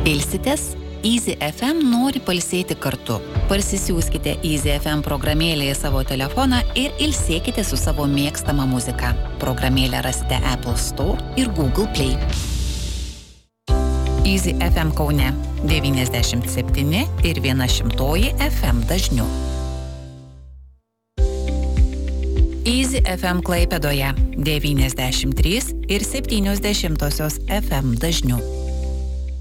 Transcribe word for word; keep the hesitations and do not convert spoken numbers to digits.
Ilsitės? Easy F M nori pailsėti kartu. Parsisiųskite Easy F M programėlę į savo telefoną ir ilsėkite su savo mėgstama muzika. Programėlę rasite Apple Store ir Google Play. Easy F M Kaune devyniasdešimt septyni ir viena šimtoji F M dažniu. Easy F M Klaipėdoje devyniasdešimt trys ir septynios dešimtosios F M dažniu.